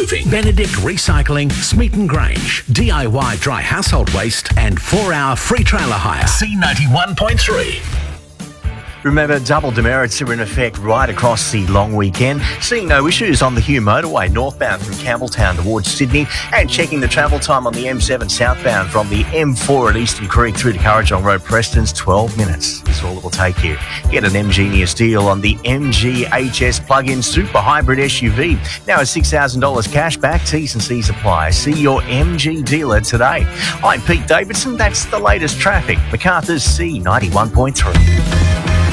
Roofing, Benedict Recycling, Smeaton Grange, DIY Dry Household Waste and 4-hour free trailer hire. C91.3. Remember, double demerits are in effect right across the long weekend. Seeing no issues on the Hume Motorway northbound from Campbelltown towards Sydney, and checking the travel time on the M7 southbound from the M4 at Eastern Creek through to Currajong Road, Preston's 12 minutes is all it will take you. Get an MGenius deal on the MG HS plug-in super hybrid SUV. Now at $6,000 cash back, T's and C's apply. See your MG dealer today. I'm Pete Davidson. That's the latest traffic. Macarthur's C91.3.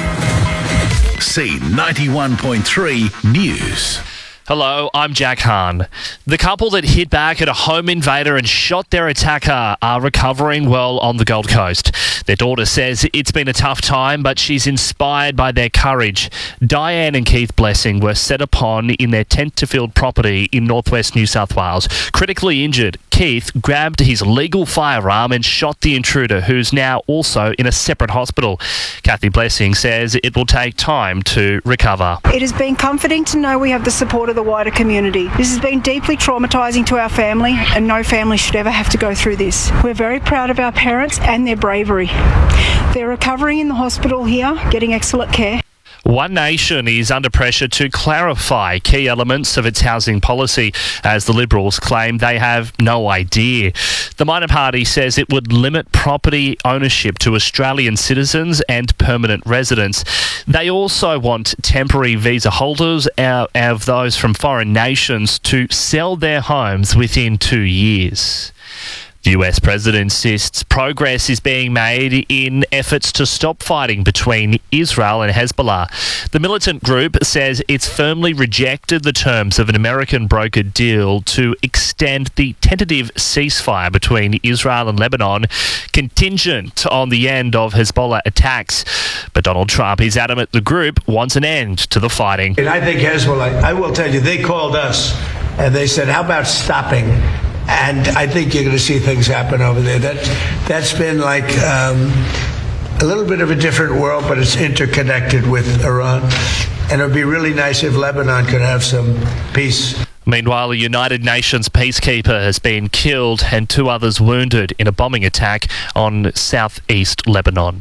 C91.3 News. Hello, I'm Jack Hahn. The couple that hit back at a home invader and shot their attacker are recovering well on the Gold Coast. Their daughter says it's been a tough time, but she's inspired by their courage. Diane and Keith Blessing were set upon in their Tenterfield property in northwest New South Wales. Critically injured, Keith grabbed his legal firearm and shot the intruder, who's now also in a separate hospital. Kathy Blessing says it will take time to recover. It has been comforting to know we have the support of the wider community. This has been deeply traumatising to our family, and no family should ever have to go through this. We're very proud of our parents and their bravery. They're recovering in the hospital here, getting excellent care. One Nation is under pressure to clarify key elements of its housing policy, as the Liberals claim they have no idea. The minor party says it would limit property ownership to Australian citizens and permanent residents. They also want temporary visa holders of those from foreign nations to sell their homes within 2 years. The US President insists progress is being made in efforts to stop fighting between Israel and Hezbollah. The militant group says it's firmly rejected the terms of an American brokered deal to extend the tentative ceasefire between Israel and Lebanon, contingent on the end of Hezbollah attacks. But Donald Trump is adamant the group wants an end to the fighting. And I think Hezbollah, I will tell you, they called us and they said, how about stopping? And I think you're going to see things happen over there. That's been like a little bit of a different world, but it's interconnected with Iran. And it would be really nice if Lebanon could have some peace. Meanwhile, a United Nations peacekeeper has been killed and 2 others wounded in a bombing attack on southeast Lebanon.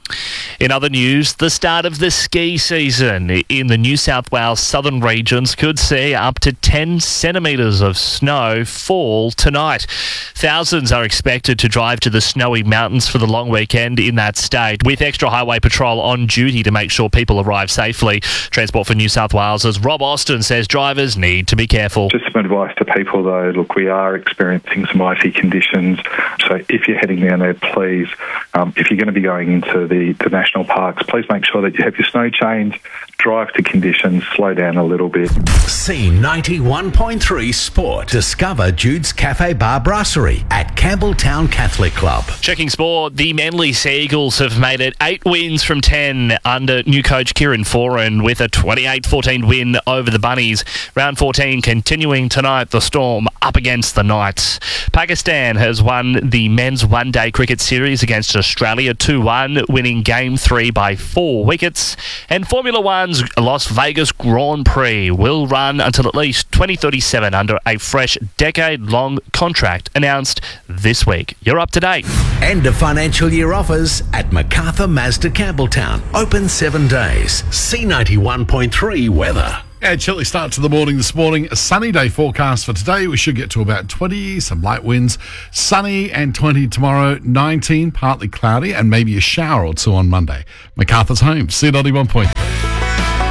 In other news, the start of the ski season in the New South Wales southern regions could see up to 10 centimetres of snow fall tonight. Thousands are expected to drive to the snowy mountains for the long weekend in that state, with Extra Highway Patrol on duty to make sure people arrive safely. Transport for New South Wales' Rob Austin says drivers need to be careful. Just some advice to people though, look, we are experiencing some icy conditions, so if you're heading down there, please, if you're going to be going into the national parks, please make sure that you have your snow changed, drive to conditions, slow down a little bit. C91.3 Sport. Discover Jude's Cafe Bar Brasserie at Campbelltown Catholic Club. Checking sport, the Manly Sea Eagles have made it 8 wins from 10 under new coach Kieran Foran with a 28-14 win over the Bunnies. Round 14 continuing tonight, the Storm up against the Knights. Pakistan has won the men's one-day cricket series against Australia 2-1, winning Game 3 by 4 wickets. And Formula One's Las Vegas Grand Prix will run until at least 2037 under a fresh decade-long contract announced this week. You're up to date. End of financial year offers at MacArthur Mazda Campbelltown. Open 7 days. C91.3 weather. Yeah, chilly start to the morning this morning. A sunny day forecast for today. We should get to about 20, some light winds. Sunny and 20 tomorrow, 19, partly cloudy, and maybe a shower or two on Monday. MacArthur's home, C91.3.